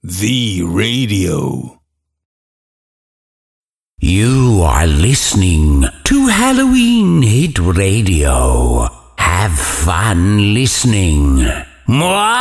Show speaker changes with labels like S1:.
S1: The Radio.
S2: You are listening to Halloween Hit Radio. Have fun listening. Mwah!